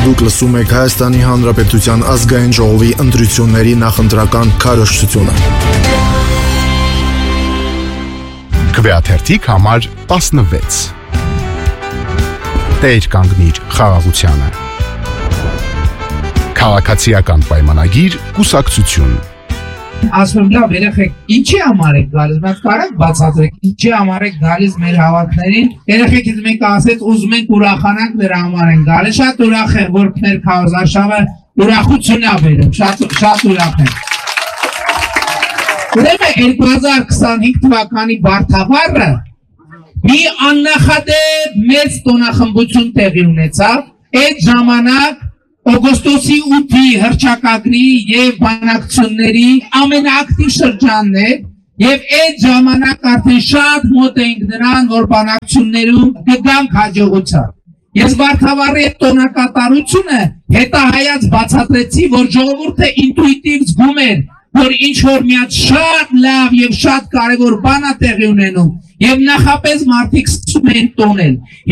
Դուք լսում եք Հայաստանի Հանրապետության ազգային ժողովի ընտրությունների նախընտրական քարոզչությունը։ Քվեաթերթիկ համար 16 Տեր կանգնիր խաղաղությանը։ Քաղաքացիական պայմանագիր կուսակցություն։ Ասում լավ երեխեք, ինչի համար եք գալիս, մենք կարանք բացատրենք, ինչի համար եք գալիս մեր հավաքներին, երեխեքից մենք ասեց ուզում ենք ուրախանանք նրա համար են գալիս, շատ ուրախ եմ, որ մեր քարոզարշավը ուրախություն է բերում, շատ ուրախ եմ։ Ուրեմն 2025 թվականի բարդավառը մի աննախադեպ մեծ տոնախմբություն տեղի ունեցավ, այդ ժամանակ օգոստոսի 8-ի հռչակագրի եւ բանակցությունների ամենաակտիվ շրջանն է եւ այդ ժամանակ արդեն շատ մոտ էինք նրան, որ բանակցություններում կգանք հաջողության։ Ես բարդավառի այդ տոնակատարությունը հետահայաց բացատրեցի, որ ժողովուրդը ինտուիտիվ զգում էր, որ ինչ որ մի հատ շատ լավ եւ շատ կարեւոր բան է տեղի ունենում եւ նախապես մարդիկ սկսում են տոնել։